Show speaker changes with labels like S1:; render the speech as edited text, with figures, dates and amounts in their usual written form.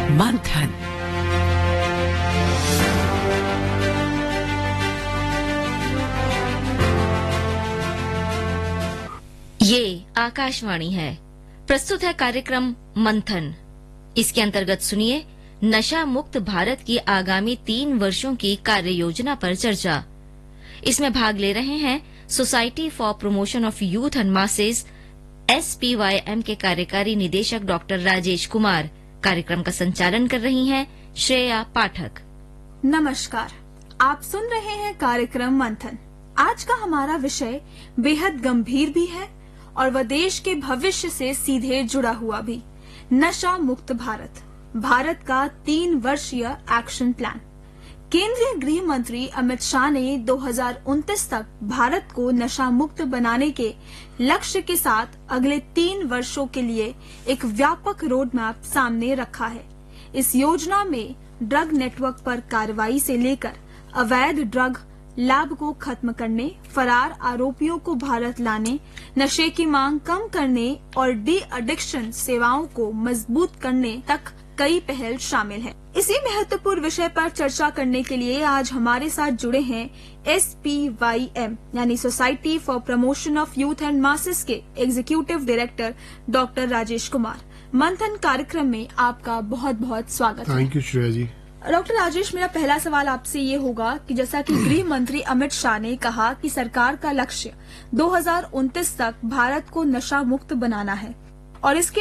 S1: मंथन।
S2: ये आकाशवाणी है। प्रस्तुत है कार्यक्रम मंथन। इसके अंतर्गत सुनिए नशा मुक्त भारत की आगामी 3 वर्षों की कार्य योजना पर चर्चा। इसमें भाग ले रहे हैं society for promotion of youth and masses SPYM के कार्यकारी निदेशक डॉक्टर राजेश कुमार। कार्यक्रम का संचालन कर रही हैं श्रेया पाठक।
S3: नमस्कार, आप सुन रहे हैं कार्यक्रम मंथन। आज का हमारा विषय बेहद गंभीर भी है और वह देश के भविष्य से सीधे जुड़ा हुआ भी। नशा मुक्त भारत, भारत का 3 वर्षीय एक्शन प्लान। केंद्रीय गृह मंत्री अमित शाह ने 2029 तक भारत को नशा मुक्त बनाने के लक्ष्य के साथ अगले 3 वर्षों के लिए एक व्यापक रोड मैप सामने रखा है। इस योजना में ड्रग नेटवर्क पर कार्रवाई से लेकर अवैध ड्रग लैब को खत्म करने, फरार आरोपियों को भारत लाने, नशे की मांग कम करने और डी एडिक्शन सेवाओं को मजबूत करने तक कई पहल शामिल हैं। इसी महत्वपूर्ण विषय पर चर्चा करने के लिए आज हमारे साथ जुड़े हैं SPYM यानी society for promotion of youth and masses के executive director doctor Rajesh Kumar. मंथन कार्यक्रम में आपका बहुत बहुत स्वागत है।
S4: Thank you Shreya ji.
S3: Doctor Rajesh, मेरा पहला सवाल आपसे ये होगा कि जैसा कि गृह मंत्री अमित शाह ने कहा कि सरकार का लक्ष्य 2029 तक भारत को नशा मुक्त बनाना है और इसके